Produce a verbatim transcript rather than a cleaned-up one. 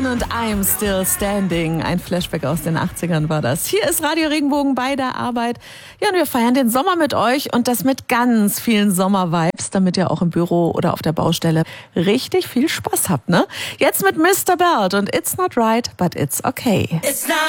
Und I'm Still Standing. Ein Flashback aus den achtzigern war das. Hier ist Radio Regenbogen bei der Arbeit. Ja, und wir feiern den Sommer mit euch und das mit ganz vielen Sommervibes, damit ihr auch im Büro oder auf der Baustelle richtig viel Spaß habt, ne? Jetzt mit Mister Belt und It's Not Right, but It's Okay. It's not